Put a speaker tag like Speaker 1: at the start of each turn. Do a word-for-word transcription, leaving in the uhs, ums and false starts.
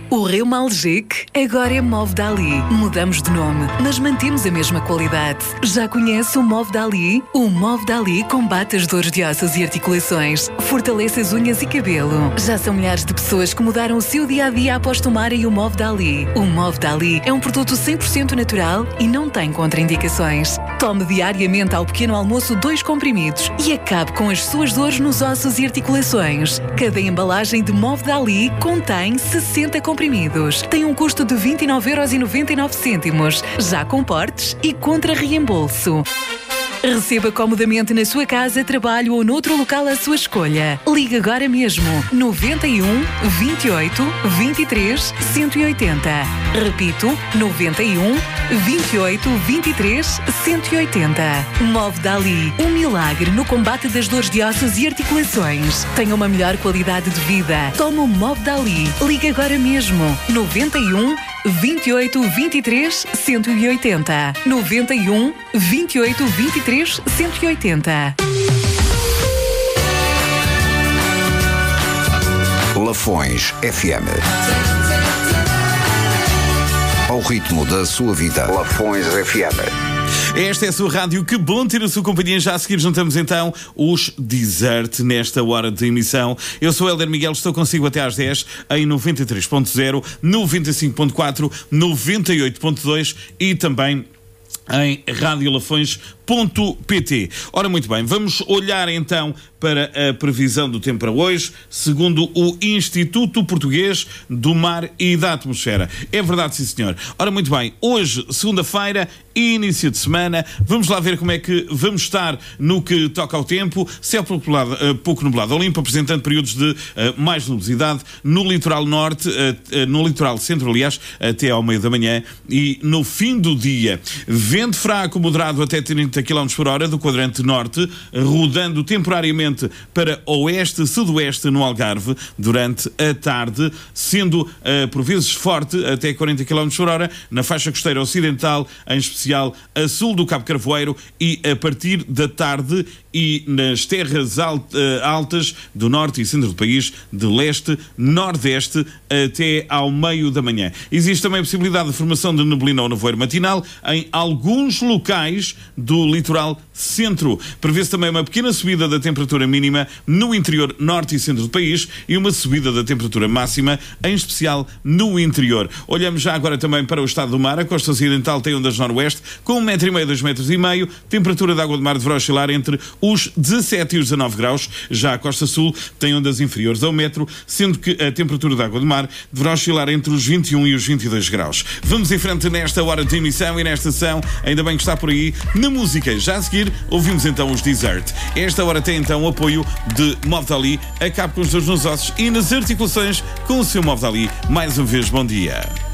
Speaker 1: O Reumalgic agora é Movdali. Mudamos de nome, mas mantemos a mesma qualidade. Já conhece o Movdali? O Movdali combate as dores de ossos e articulações, fortalece as unhas e cabelo. Já são milhares de pessoas que mudaram o seu dia-a-dia após tomarem o Movdali. O Movdali é um produto cem por cento natural e não tem contraindicações. Tome diariamente ao pequeno almoço dois comprimidos e acabe com as suas dores nos ossos e articulações. Cada embalagem de Movdali contém sessenta comprimidos. Tem um custo de vinte e nove euros e noventa e nove cêntimos, já com portes e contra reembolso. Receba comodamente na sua casa, trabalho ou noutro local à sua escolha. Ligue agora mesmo noventa e um, vinte e oito, vinte e três, cento e oitenta. Repito, noventa e um, vinte e oito, vinte e três, cento e oitenta. Movdali, um milagre no combate das dores de ossos e articulações. Tenha uma melhor qualidade de vida. Tome o Movdali. Ligue agora mesmo noventa e um, vinte e oito, vinte e três, cento e oitenta. noventa e um, vinte e oito, vinte e três, cento e oitenta.
Speaker 2: Lafões F M. Ao ritmo da sua vida. Lafões F M.
Speaker 3: Esta é a sua rádio, que bom ter a sua companhia. Já a seguir juntamos então os Desert nesta hora de emissão. Eu sou Hélder Miguel, estou consigo até às dez em noventa e três ponto zero, noventa e cinco ponto quatro, noventa e oito ponto dois e também em radiolafões ponto pt. Ora, muito bem, vamos olhar então para a previsão do tempo para hoje, segundo o Instituto Português do Mar e da Atmosfera. É verdade, sim senhor. Ora, muito bem, hoje, segunda-feira, início de semana, vamos lá ver como é que vamos estar no que toca ao tempo. Céu pouco nublado, uh, pouco nublado ou limpo, apresentando períodos de uh, mais nubosidade no litoral norte, uh, uh, no litoral centro, aliás, até ao meio da manhã e no fim do dia. Vento fraco moderado até trinta quilómetros por hora do quadrante norte, rodando temporariamente para oeste-sudoeste no Algarve durante a tarde, sendo uh, por vezes forte até quarenta quilómetros por hora na faixa costeira ocidental, em especial a sul do Cabo Carvoeiro, e a partir da tarde e nas terras alt, uh, altas do norte e centro do país, de leste, nordeste até ao meio da manhã. Existe também a possibilidade de formação de neblina ou nevoeiro matinal em alguns locais do litoral centro. Prevê-se também uma pequena subida da temperatura mínima no interior norte e centro do país e uma subida da temperatura máxima, em especial no interior. Olhamos já agora também para o estado do mar. A costa ocidental tem ondas noroeste com um metro e meio, dois metros e meio. Temperatura da água do mar deverá oscilar entre os dezassete e os dezanove graus. Já a costa sul tem ondas inferiores ao metro, sendo que a temperatura da água do mar deverá oscilar entre os vinte e um e os vinte e dois graus. Vamos em frente nesta hora de emissão e nesta sessão, ainda bem que está por aí, na música. Já a seguir, ouvimos então os Desert. Esta hora tem então o apoio de Movdali. Acabe com os dores nos ossos e nas articulações com o seu Movdali. Mais uma vez, bom dia.